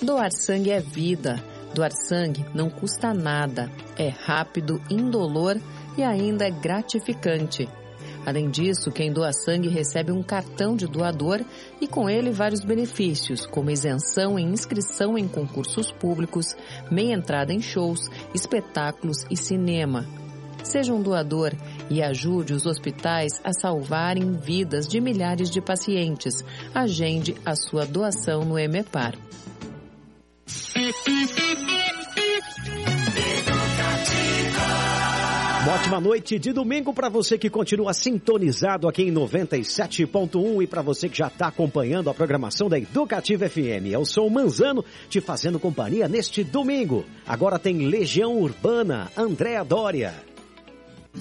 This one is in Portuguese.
Doar sangue é vida. Doar sangue não custa nada. É rápido, indolor e ainda é gratificante. Além disso, quem doa sangue recebe um cartão de doador e com ele vários benefícios, como isenção em inscrição em concursos públicos, meia entrada em shows, espetáculos e cinema. Seja um doador e ajude os hospitais a salvarem vidas de milhares de pacientes. Agende a sua doação no Emepar. Uma ótima noite de domingo para você que continua sintonizado aqui em 97.1 e para você que já está acompanhando a programação da Educativa FM. Eu sou o Manzano, te fazendo companhia neste domingo. Agora tem Legião Urbana, Andréa Doria.